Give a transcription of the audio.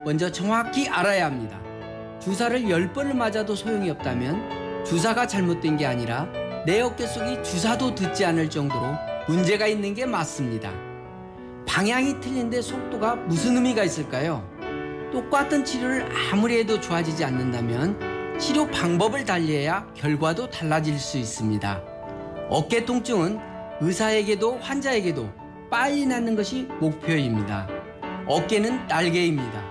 먼저 정확히 알아야 합니다. 주사를 10번을 맞아도 소용이 없다면 주사가 잘못된 게 아니라 내 어깨 속이 주사도 듣지 않을 정도로 문제가 있는 게 맞습니다. 방향이 틀린데 속도가 무슨 의미가 있을까요? 똑같은 치료를 아무리 해도 좋아지지 않는다면 치료 방법을 달리해야 결과도 달라질 수 있습니다. 어깨 통증은 의사에게도 환자에게도 빨리 낫는 것이 목표입니다. 어깨는 날개입니다.